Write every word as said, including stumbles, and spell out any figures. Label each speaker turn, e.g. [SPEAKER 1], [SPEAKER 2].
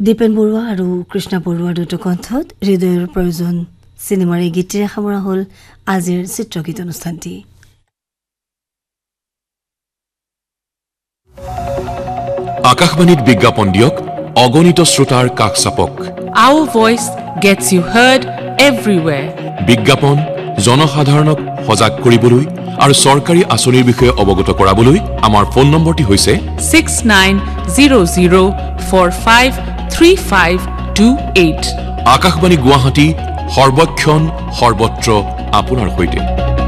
[SPEAKER 1] দীপেন বৰুৱা আৰু কৃষ্ণ বৰুৱাৰ দুটা কণ্ঠত হৃদয়ৰ প্ৰয়োজন সিনেমাৰ এই গীতেৰে সামৰা হ'ল আজিৰ চিত্ৰগীত অনুষ্ঠানটি।
[SPEAKER 2] আকাশবাণীত বিজ্ঞাপন দিয়ক অগণিত শ্ৰোতাৰ কাষ চাপক।
[SPEAKER 3] Our voice gets you heard everywhere.
[SPEAKER 2] বিজ্ঞাপন জনসাধাৰণক সজাগ কৰিবলৈ আৰু চৰকাৰী আঁচনিৰ বিষয়ে অৱগত কৰাবলৈ আমাৰ ফোন নম্বৰটি হৈছে
[SPEAKER 3] six nine zero zero four five three five two eight.
[SPEAKER 2] Akashvani Guwahati সৰ্বক্ষণ সৰ্বত্ৰ আপোনাৰ সৈতে।